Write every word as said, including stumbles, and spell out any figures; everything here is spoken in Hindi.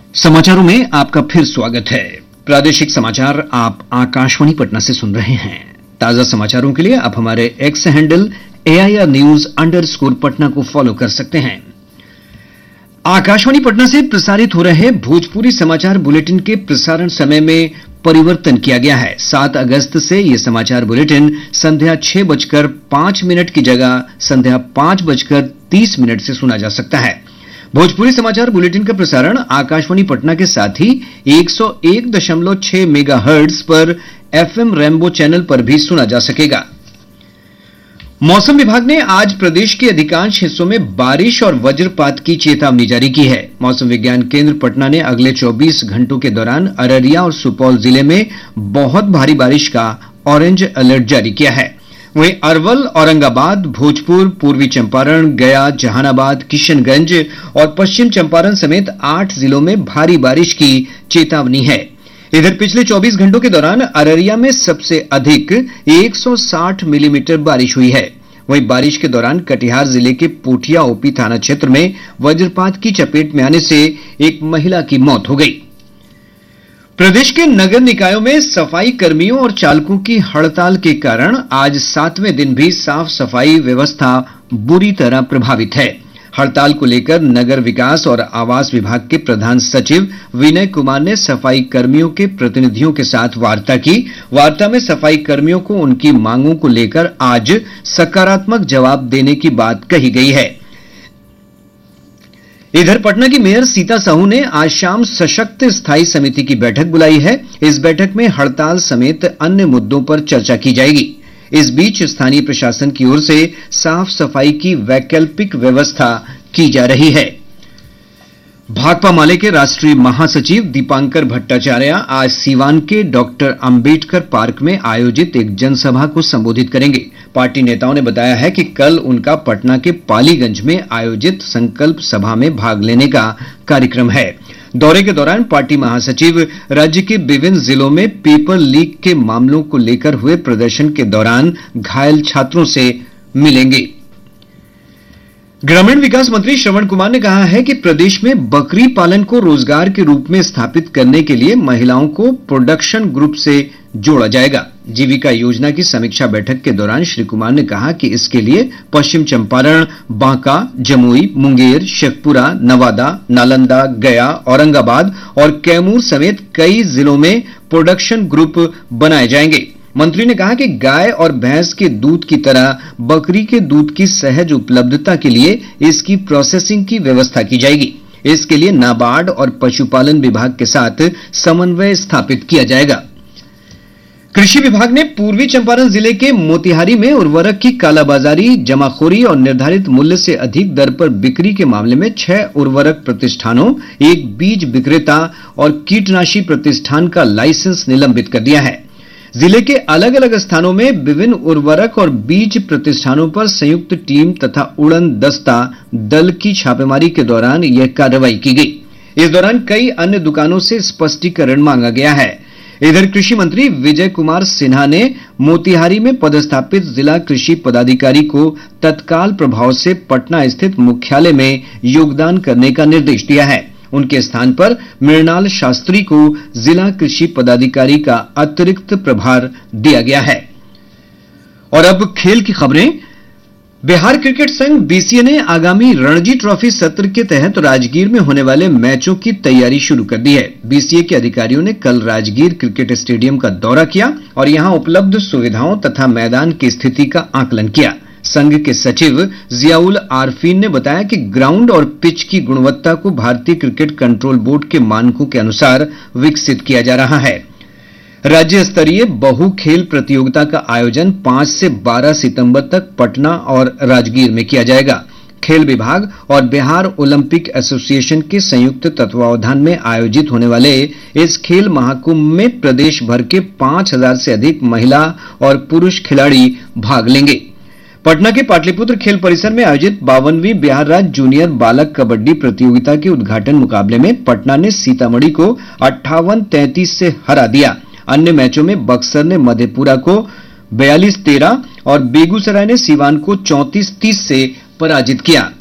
समाचारों में आपका फिर स्वागत है। प्रादेशिक समाचार आप आकाशवाणी पटना से सुन रहे हैं। ताजा समाचारों के लिए आप हमारे x handle AIR news underscore Patna को फॉलो कर सकते हैं। आकाशवाणी पटना से प्रसारित हो रहे भोजपुरी समाचार बुलेटिन के प्रसारण समय में परिवर्तन किया गया है। सात अगस्त से ये समाचार बुलेटिन संध्या छह बजकर पांच मिनट की जगह संध्या पांच बजकर तीस मिनट से सुना जा सकता है। भोजपुरी समाचार बुलेटिन का प्रसारण आकाशवाणी पटना के साथ ही एक सौ एक दशमलव छह मेगाहर्ट्ज पर एफएम रेनबो चैनल पर भी सुना जा सकेगा। मौसम विभाग ने आज प्रदेश के अधिकांश हिस्सों में बारिश और वज्रपात की चेतावनी जारी की है। मौसम विज्ञान केंद्र पटना ने अगले चौबीस घंटों के दौरान अररिया और सुपौल जिले में बहुत भारी बारिश का ऑरेंज अलर्ट जारी किया है। वहीं अरवल, औरंगाबाद, भोजपुर, पूर्वी चंपारण, गया, जहानाबाद, किशनगंज और पश्चिम चंपारण समेत आठ जिलों में भारी बारिश की चेतावनी है। इधर पिछले चौबीस घंटों के दौरान अररिया में सबसे अधिक एक सौ साठ मिलीमीटर बारिश हुई है। वहीं बारिश के दौरान कटिहार जिले के पोठिया ओपी थाना क्षेत्र में वज्रपात की चपेट में आने से एक महिला की मौत हो गई। प्रदेश के नगर निकायों में सफाई कर्मियों और चालकों की हड़ताल के कारण आज सातवें दिन भी साफ सफाई व्यवस्था बुरी तरह प्रभावित है। हड़ताल को लेकर नगर विकास और आवास विभाग के प्रधान सचिव विनय कुमार ने सफाई कर्मियों के प्रतिनिधियों के साथ वार्ता की। वार्ता में सफाई कर्मियों को उनकी मांगों को लेकर आज सकारात्मक जवाब देने की बात कही गई है। इधर पटना की मेयर सीता साहू ने आज शाम सशक्त स्थायी समिति की बैठक बुलाई है। इस बैठक में हड़ताल समेत अन्य मुद्दों पर चर्चा की जाएगी। इस बीच स्थानीय प्रशासन की ओर से साफ सफाई की वैकल्पिक व्यवस्था की जा रही है। भाकपा माले के राष्ट्रीय महासचिव दीपांकर भट्टाचार्य आज सीवान के डॉक्टर अंबेडकर पार्क में आयोजित एक जनसभा को संबोधित करेंगे। पार्टी नेताओं ने बताया है कि कल उनका पटना के पालीगंज में आयोजित संकल्प सभा में भाग लेने का कार्यक्रम है। दौरे के दौरान पार्टी महासचिव राज्य के विभिन्न जिलों में पेपर लीक के मामलों को लेकर हुए प्रदर्शन के दौरान घायल छात्रों से मिलेंगे। ग्रामीण विकास मंत्री श्रवण कुमार ने कहा है कि प्रदेश में बकरी पालन को रोजगार के रूप में स्थापित करने के लिए महिलाओं को प्रोडक्शन ग्रुप से जोड़ा जाएगा। जीविका योजना की समीक्षा बैठक के दौरान श्री कुमार ने कहा कि इसके लिए पश्चिम चंपारण, बांका, जमुई, मुंगेर, शेखपुरा, नवादा, नालंदा, गया, औरंगाबाद और कैमूर समेत कई जिलों में प्रोडक्शन ग्रुप बनाए जाएंगे। मंत्री ने कहा कि गाय और भैंस के दूध की तरह बकरी के दूध की सहज उपलब्धता के लिए इसकी प्रोसेसिंग की व्यवस्था की जाएगी। इसके लिए नाबार्ड और पशुपालन विभाग के साथ समन्वय स्थापित किया जाएगा। कृषि विभाग ने पूर्वी चंपारण जिले के मोतिहारी में उर्वरक की कालाबाजारी, जमाखोरी और निर्धारित मूल्य से अधिक दर पर बिक्री के मामले में छह उर्वरक प्रतिष्ठानों, एक बीज विक्रेता और कीटनाशी प्रतिष्ठान का लाइसेंस निलंबित कर दिया है। जिले के अलग अलग स्थानों में विभिन्न उर्वरक और बीज प्रतिष्ठानों पर संयुक्त टीम तथा उड़न दस्ता दल की छापेमारी के दौरान यह कार्रवाई की गई। इस दौरान कई अन्य दुकानों से स्पष्टीकरण मांगा गया है। इधर कृषि मंत्री विजय कुमार सिन्हा ने मोतिहारी में पदस्थापित जिला कृषि पदाधिकारी को तत्काल प्रभाव से पटना स्थित मुख्यालय में योगदान करने का निर्देश दिया है। उनके स्थान पर मृणाल शास्त्री को जिला कृषि पदाधिकारी का अतिरिक्त प्रभार दिया गया है। और अब खेल की खबरें। बिहार क्रिकेट संघ बीसीए ने आगामी रणजी ट्रॉफी सत्र के तहत राजगीर में होने वाले मैचों की तैयारी शुरू कर दी है। बीसीए के अधिकारियों ने कल राजगीर क्रिकेट स्टेडियम का दौरा किया और यहां उपलब्ध सुविधाओं तथा मैदान की स्थिति का आकलन किया। संघ के सचिव जियाउल आरफीन ने बताया कि ग्राउंड और पिच की गुणवत्ता को भारतीय क्रिकेट कंट्रोल बोर्ड के मानकों के अनुसार विकसित किया जा रहा है। राज्य स्तरीय बहु खेल प्रतियोगिता का आयोजन पांच से बारह सितंबर तक पटना और राजगीर में किया जाएगा। खेल विभाग और बिहार ओलंपिक एसोसिएशन के संयुक्त तत्वावधान में आयोजित होने वाले इस खेल महाकुंभ में प्रदेश भर के पांच हजार से अधिक महिला और पुरुष खिलाड़ी भाग लेंगे। पटना के पाटलिपुत्र खेल परिसर में आयोजित बावनवीं बिहार राज्य जूनियर बालक कबड्डी प्रतियोगिता के उद्घाटन मुकाबले में पटना ने सीतामढ़ी को अट्ठावन तैंतीस से हरा दिया। अन्य मैचों में बक्सर ने मधेपुरा को बयालीस तेरह और बेगूसराय ने सीवान को चौंतीस तीस से पराजित किया।